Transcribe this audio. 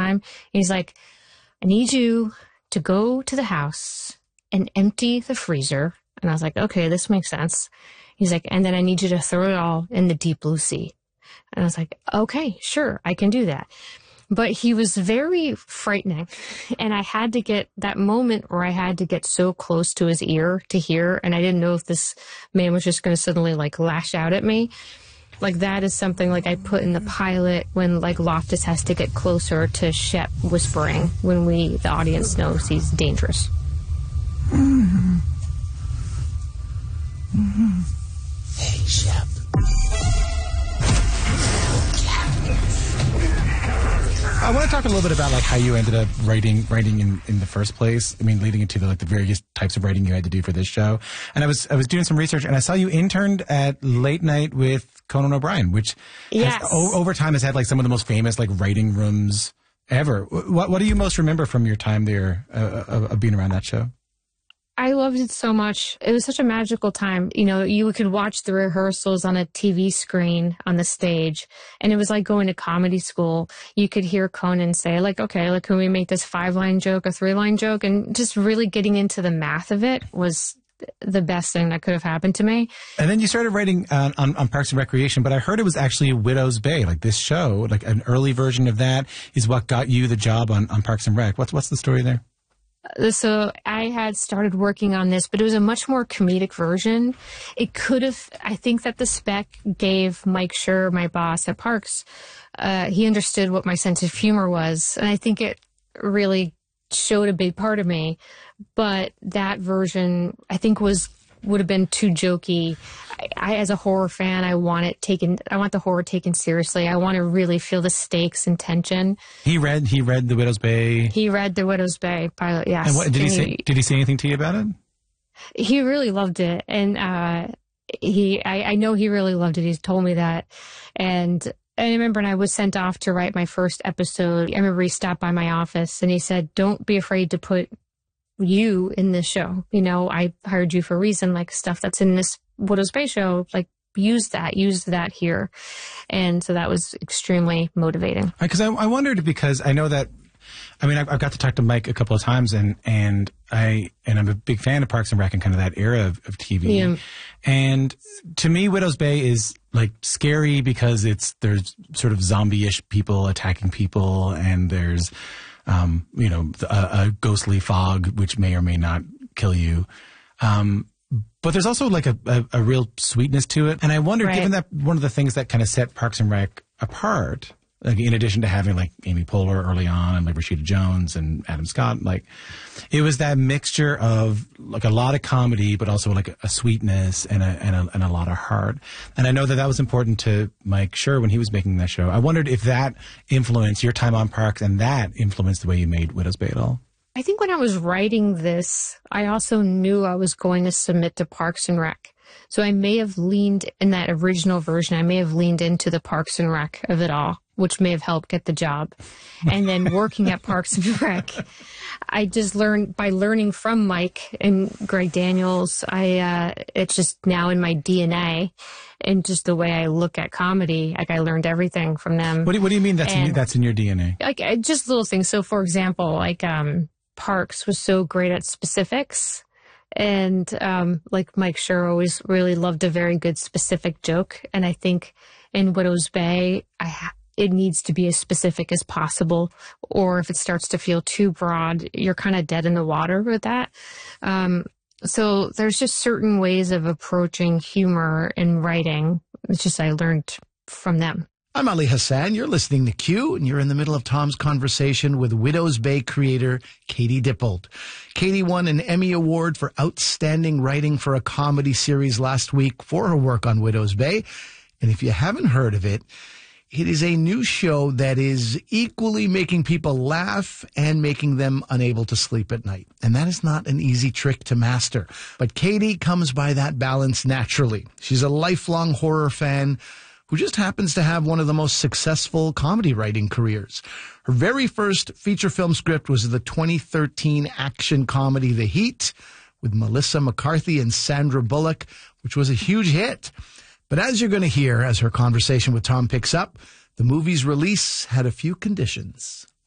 time. He's like, I need you to go to the house and empty the freezer. And I was like, okay, this makes sense. He's like, and then I need you to throw it all in the deep blue sea. And I was like, okay, sure, I can do that. But he was very frightening. And I had to get that moment where I had to get so close to his ear to hear. And I didn't know if this man was just going to suddenly like lash out at me. Like that is something like I put in the pilot when like Loftus has to get closer to Shep whispering when the audience knows he's dangerous. Mm-hmm. Mm-hmm. Hey, Shep. I want to talk a little bit about like how you ended up writing in the first place. I mean, leading into the various types of writing you had to do for this show. And I was doing some research, and I saw you interned at Late Night with Conan O'Brien, which over time has had like some of the most famous like writing rooms ever. What do you most remember from your time there of being around that show? I loved it so much. It was such a magical time. You know, you could watch the rehearsals on a TV screen on the stage, and it was like going to comedy school. You could hear Conan say, like, okay, like, can we make this 5-line joke, a 3-line joke? And just really getting into the math of it was the best thing that could have happened to me. And then you started writing on Parks and Recreation, but I heard it was actually Widow's Bay, like this show, like an early version of that is what got you the job on Parks and Rec. What's the story there? So I had started working on this, but it was a much more comedic version. It could have, I think that the spec gave Mike Schur, my boss at Parks, he understood what my sense of humor was. And I think it really showed a big part of me. But that version, I think would have been too jokey. I, as a horror fan, I want the horror taken seriously. I want to really feel the stakes and tension. He read The Widow's Bay. He read The Widow's Bay pilot, yes. And what, did he say anything to you about it? He really loved it. And I know he really loved it. He's told me that. And I remember when I was sent off to write my first episode, I remember he stopped by my office and he said, don't be afraid to put you in this show. You know, I hired you for a reason, like stuff that's in this Widow's Bay show, like use that here. And so that was extremely motivating. Because I wondered, because I know that, I mean, I've got to talk to Mike a couple of times, and I'm a big fan of Parks and Rec and kind of that era of TV. Yeah. And to me, Widow's Bay is like scary because there's sort of zombie-ish people attacking people, and there's a ghostly fog which may or may not kill you. But there's also like a real sweetness to it. And I wondered, right, given that one of the things that kind of set Parks and Rec apart, like in addition to having like Amy Poehler early on and like Rashida Jones and Adam Scott, like it was that mixture of like a lot of comedy, but also like a sweetness and a lot of heart. And I know that was important to Mike Schur when he was making that show. I wondered if that influenced your time on Parks and that influenced the way you made Widow's Bay at all. I think when I was writing this, I also knew I was going to submit to Parks and Rec. So I may have leaned in that original version. I may have leaned into the Parks and Rec of it all, which may have helped get the job. And then working at Parks and Rec, I just learned by learning from Mike and Greg Daniels. It's just now in my DNA, and just the way I look at comedy. Like I learned everything from them. What do you mean that's in your DNA? Like just little things. So for example, like Parks was so great at specifics. And like Mike Schur always really loved a very good specific joke. And I think in Widow's Bay, it needs to be as specific as possible. Or if it starts to feel too broad, you're kind of dead in the water with that. So there's just certain ways of approaching humor in writing. It's just I learned from them. I'm Ali Hassan. You're listening to Q, and you're in the middle of Tom's conversation with Widow's Bay creator Katie Dippold. Katie won an Emmy Award for Outstanding Writing for a Comedy Series last week for her work on Widow's Bay. And if you haven't heard of it, it is a new show that is equally making people laugh and making them unable to sleep at night. And that is not an easy trick to master. But Katie comes by that balance naturally. She's a lifelong horror fan who just happens to have one of the most successful comedy writing careers. Her very first feature film script was the 2013 action comedy The Heat with Melissa McCarthy and Sandra Bullock, which was a huge hit. But as you're going to hear as her conversation with Tom picks up, the movie's release had a few conditions.